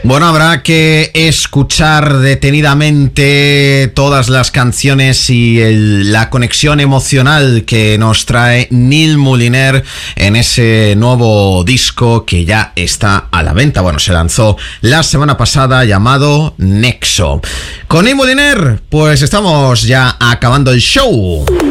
Bueno, habrá que escuchar detenidamente todas las canciones y la conexión emocional que nos trae Neil Moliner en ese nuevo disco que ya está a la venta. Bueno, se lanzó la semana pasada, llamado Nexo. Con Neil Moliner, pues estamos ya acabando el show.